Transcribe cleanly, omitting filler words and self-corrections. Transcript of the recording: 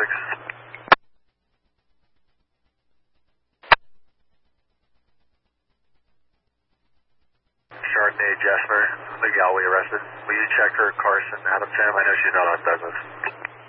Chardonnay Jesper, the gal we arrested. Will you check her Carson Adams Sam? I know she's not on business.